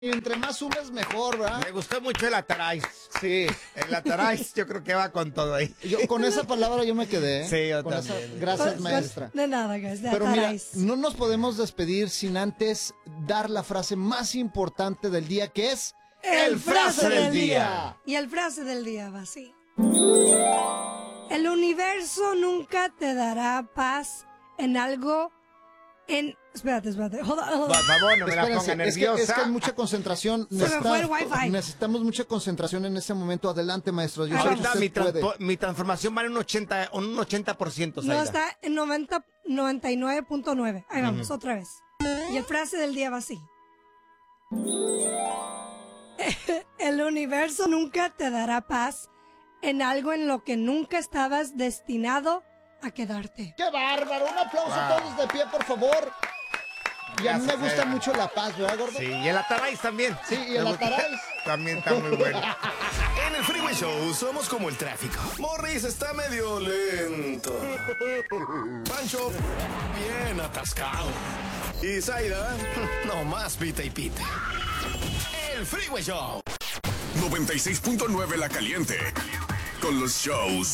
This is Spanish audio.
Y entre más sumes, mejor, ¿verdad? Me gustó mucho el Atarais. Sí. El Atarais yo creo que va con todo ahí. Con esa palabra yo me quedé. Sí, yo con también. Gracias, maestra. De nada, guys. Pero mira, no nos podemos despedir sin antes dar la frase más importante del día, que es... El frase del día. Y el frase del día va así. El universo nunca te dará paz en algo Espérate. Hold on. Por favor, no me la Espérense, ponga es nerviosa. que hay mucha concentración. Se me fue el wifi. Necesitamos mucha concentración en este momento. Adelante, maestro. Yo sé que Ahorita usted puede. mi transformación vale un 80%. No, Zaida. está en 99.9. Ahí vamos, otra vez. Y el frase del día va así. El universo nunca te dará paz en algo en lo que nunca estabas destinado a quedarte. ¡Qué bárbaro! Un aplauso a todos de pie, por favor. Y a mí me gusta mucho la paz, ¿verdad, gordo? Sí, y el Atarais también. Sí, y el Atarais. También está muy bueno. En el Freeway Show somos como el tráfico. Morris está medio lento. Pancho, bien atascado. Y Zaida, no más pita y pita. El Freeway Show. 96.9 La Caliente. Con los shows